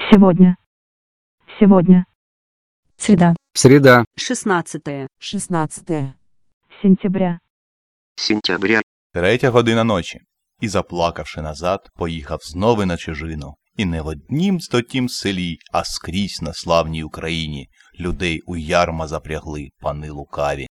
Сегодня. Сегодня. Среда. Среда. 16 Сентября. Сентября. 3:00 ночі. І, заплакавши назад, поїхав знову на чужину. І не в однім стотім селі, а скрізь на славній Україні людей у ярма запрягли пани лукаві.